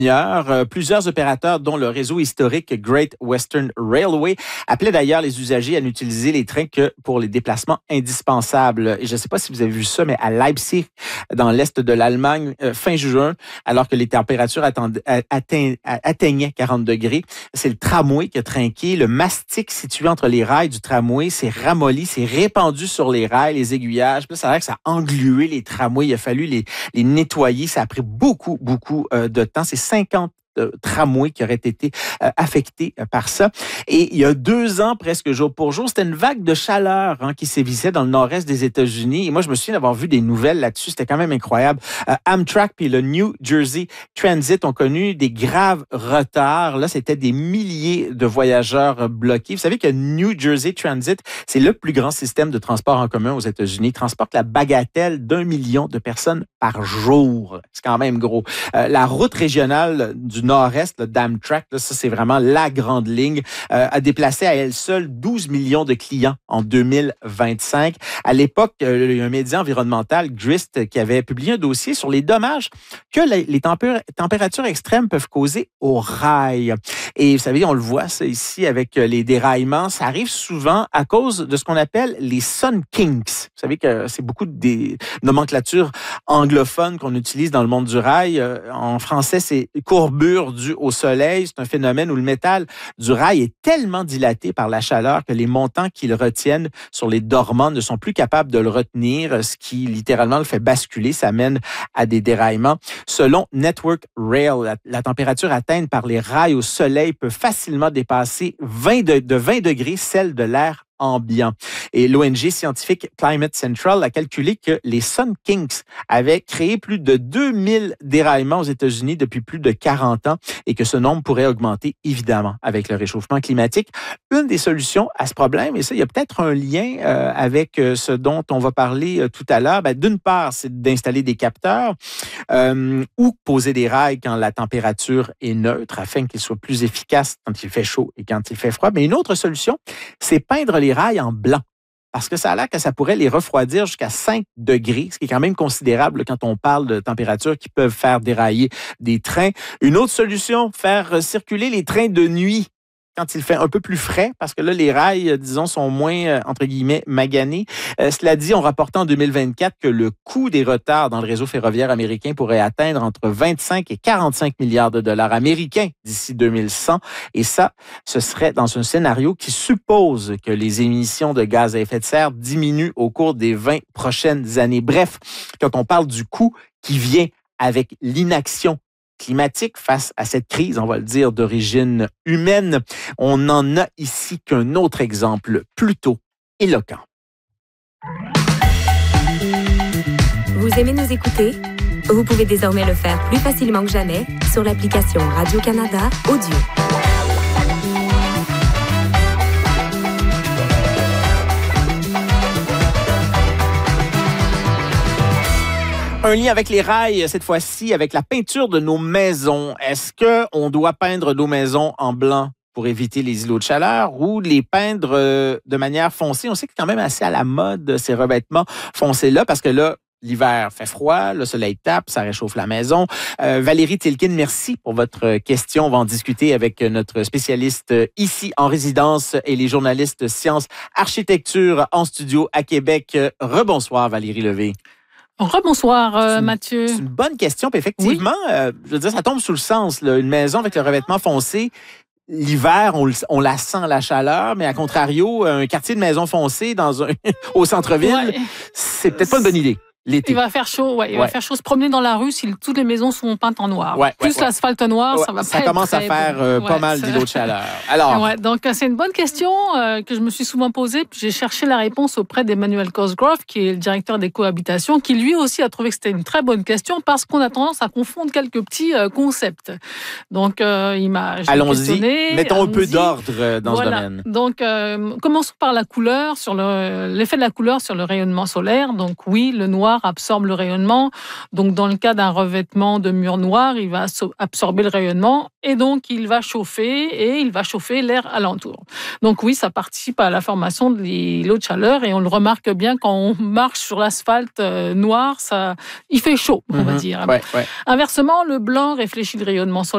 Plusieurs opérateurs, dont le réseau historique Great Western Railway, appelaient d'ailleurs les usagers à n'utiliser les trains que pour les déplacements indispensables. Et je ne sais pas si vous avez vu ça, mais à Leipzig, dans l'est de l'Allemagne, fin juin, alors que les températures atteignaient 40 degrés, c'est le tramway qui a trinqué. Le mastic situé entre les rails du tramway s'est ramolli, s'est répandu sur les rails, les aiguillages. Puis là, ça a l'air que ça a englué les tramways. Il a fallu les nettoyer. Ça a pris beaucoup de temps. C'est 50 tramways qui auraient été affectés par ça. Et il y a 2 ans, presque jour pour jour, c'était une vague de chaleur qui sévissait dans le nord-est des États-Unis. Et moi, je me souviens d'avoir vu des nouvelles là-dessus. C'était quand même incroyable. Amtrak puis le New Jersey Transit ont connu des graves retards. Là, c'était des milliers de voyageurs bloqués. Vous savez que New Jersey Transit, c'est le plus grand système de transport en commun aux États-Unis. Il transporte la bagatelle d'1 million de personnes par jour. C'est quand même gros. La route régionale du nord-est, le d'Amtrak, là, ça c'est vraiment la grande ligne, a déplacé à elle seule 12 millions de clients en 2025. À l'époque, il y a un média environnemental, Grist, qui avait publié un dossier sur les dommages que les températures extrêmes peuvent causer aux rails. Et vous savez, on le voit ça ici avec les déraillements. Ça arrive souvent à cause de ce qu'on appelle les sun kinks. Vous savez que c'est beaucoup des nomenclatures anglophones qu'on utilise dans le monde du rail. En français, c'est courbure due au soleil. C'est un phénomène où le métal du rail est tellement dilaté par la chaleur que les montants qu'il retiennent sur les dormants ne sont plus capables de le retenir, ce qui littéralement le fait basculer. Ça mène à des déraillements. Selon Network Rail, la température atteinte par les rails au soleil peut facilement dépasser 20 degrés celle de l'air ambiant. Et l'ONG scientifique Climate Central a calculé que les Sun Kinks avaient créé plus de 2000 déraillements aux États-Unis depuis plus de 40 ans et que ce nombre pourrait augmenter évidemment avec le réchauffement climatique. Une des solutions à ce problème, et ça, il y a peut-être un lien avec ce dont on va parler tout à l'heure, d'une part, c'est d'installer des capteurs ou poser des rails quand la température est neutre afin qu'ils soient plus efficaces quand il fait chaud et quand il fait froid. Mais une autre solution, c'est peindre les rails en blanc. Parce que ça a l'air que ça pourrait les refroidir jusqu'à 5 degrés, ce qui est quand même considérable quand on parle de températures qui peuvent faire dérailler des trains. Une autre solution, faire circuler les trains de nuit quand il fait un peu plus frais, parce que là, les rails, disons, sont moins, entre guillemets, maganés. Cela dit, on rapportait en 2024 que le coût des retards dans le réseau ferroviaire américain pourrait atteindre entre 25 et 45 milliards de dollars américains d'ici 2100. Et ça, ce serait dans un scénario qui suppose que les émissions de gaz à effet de serre diminuent au cours des 20 prochaines années. Bref, quand on parle du coût qui vient avec l'inaction climatique face à cette crise, on va le dire, d'origine humaine, on n'en a ici qu'un autre exemple plutôt éloquent. Vous aimez nous écouter? Vous pouvez désormais le faire plus facilement que jamais sur l'application Radio-Canada Audio. Un lien avec les rails, cette fois-ci, avec la peinture de nos maisons. Est-ce qu'on doit peindre nos maisons en blanc pour éviter les îlots de chaleur ou les peindre de manière foncée? On sait que c'est quand même assez à la mode, ces revêtements foncés-là, parce que là, l'hiver fait froid, le soleil tape, ça réchauffe la maison. Valérie Tilkin, merci pour votre question. On va en discuter avec notre spécialiste ici en résidence et les journalistes sciences architecture en studio à Québec. Rebonsoir Valérie Levé. Rebonsoir, Mathieu. C'est une bonne question. Puis effectivement, oui. Je veux dire, ça tombe sous le sens. Là. Une maison avec le revêtement foncé, l'hiver, on la sent, la chaleur, mais à contrario, un quartier de maison foncée au centre-ville, c'est peut-être pas une bonne idée. L'été. Il va faire chaud, il va faire chaud. Se promener dans la rue si toutes les maisons sont peintes en noir. Plus l'asphalte noir, ça va pas ça commence à faire pas mal d'îlots de chaleur. Alors, donc c'est une bonne question que je me suis souvent posée. J'ai cherché la réponse auprès d'Emmanuel Cosgrove, qui est le directeur des cohabitations, qui lui aussi a trouvé que c'était une très bonne question parce qu'on a tendance à confondre quelques petits concepts. Donc il m'a Allons-y, mettons un peu d'ordre dans ce domaine. Donc commençons par la couleur, sur l'effet de la couleur sur le rayonnement solaire. Donc oui, le noir absorbe le rayonnement. Donc, dans le cas d'un revêtement de mur noir, il va absorber le rayonnement et donc il va chauffer l'air alentour. Donc oui, ça participe à la formation de l'îlot de chaleur et on le remarque bien quand on marche sur l'asphalte noir, il fait chaud, on va dire. Ouais. Inversement, le blanc réfléchit le rayonnement solaire.